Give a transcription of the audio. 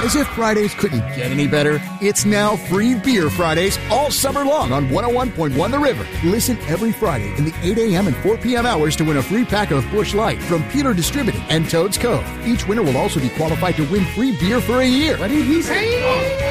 As if Fridays couldn't get any better, it's now Free Beer Fridays all summer long on 101.1 The River. Listen every Friday in the 8 a.m. and 4 p.m. hours to win a free pack of Busch Light from Peeler Distributing and Toads Cove. Each winner will also be qualified to win free beer for a year. What did he say?